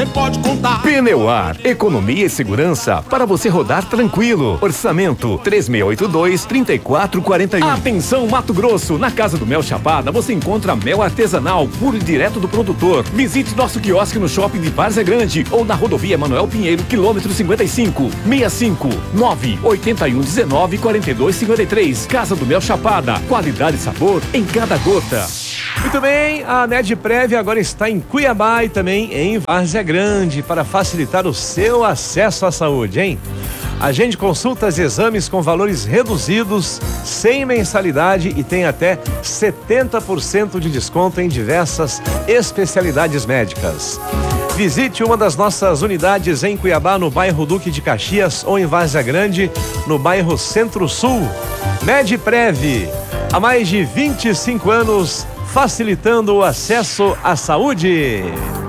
você pode contar. Pneuar, economia e segurança para você rodar tranquilo. Orçamento 3682-3441. Atenção Mato Grosso, na Casa do Mel Chapada você encontra mel artesanal, puro e direto do produtor. Visite nosso quiosque no shopping de Várzea Grande ou na rodovia Manuel Pinheiro, quilômetro 55, 65 981194253. Casa do Mel Chapada, qualidade e sabor em cada gota. Muito bem, a Nedprev agora está em Cuiabá e também em Várzea Grande para facilitar o seu acesso à saúde, hein? Agende consultas e exames com valores reduzidos, sem mensalidade e tem até 70% de desconto em diversas especialidades médicas. Visite uma das nossas unidades em Cuiabá, no bairro Duque de Caxias, ou em Várzea Grande, no bairro Centro-Sul. Nedprev, há mais de 25 anos, facilitando o acesso à saúde.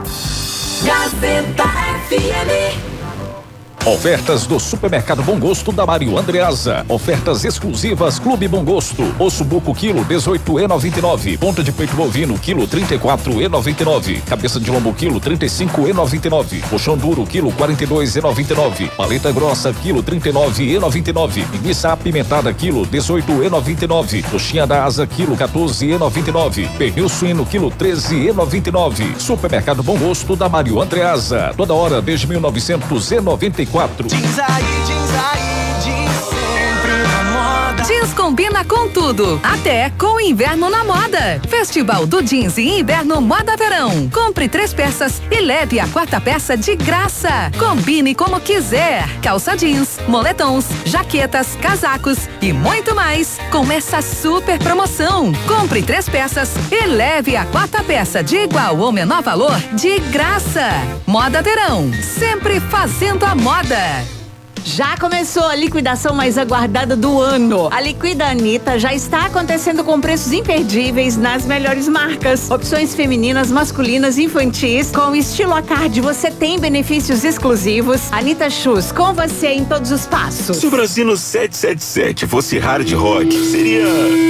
Gazeta FM. Ofertas do Supermercado Bom Gosto da Mário Andreasa. Ofertas exclusivas Clube Bom Gosto. Osso buco quilo 18,99. Ponta de peito bovino quilo 34,99. Cabeça de lombo quilo 35,99. Colchão duro quilo 42,99. Paleta grossa quilo 39,99. Linguiça apimentada quilo 18,99. Coxinha da asa quilo 14,99. Pernil suíno quilo 13,99. Supermercado Bom Gosto da Mário Andreasa. Toda hora desde 1994. Jeans aí, jeans sempre na moda. Jeans combina com tudo, até com o inverno na moda. Festival do Jeans e Inverno Moda Verão. Compre 3 peças e leve a 4ª peça de graça. Combine como quiser. Calça jeans, moletons, jaquetas, casacos e muito mais com essa super promoção. Compre 3 peças e leve a 4ª peça de igual ou menor valor de graça. Moda Verão, sempre fazendo a moda. Já começou a liquidação mais aguardada do ano. A Liquida Anitta já está acontecendo com preços imperdíveis nas melhores marcas. Opções femininas, masculinas, infantis. Com estilo à card, você tem benefícios exclusivos. Anitta Shoes, com você em todos os passos. Se o Brasino 777 fosse hard rock, seria...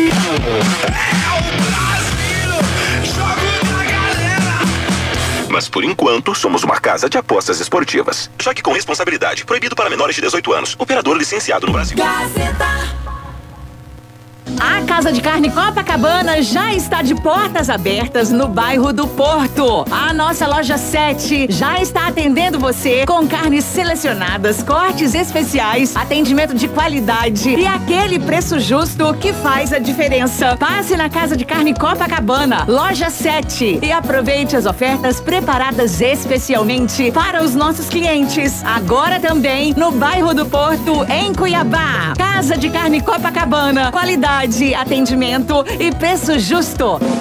Mas por enquanto, somos uma casa de apostas esportivas. Jogue com responsabilidade. Proibido para menores de 18 anos. Operador licenciado no Brasil. A Casa de Carne Copacabana já está de portas abertas no bairro do Porto. A nossa loja 7 já está atendendo você com carnes selecionadas, cortes especiais, atendimento de qualidade e aquele preço justo que faz a diferença. Passe na Casa de Carne Copacabana, loja 7, e aproveite as ofertas preparadas especialmente para os nossos clientes. Agora também no bairro do Porto, em Cuiabá. Casa de Carne Copacabana, qualidade, atendimento e preço justo.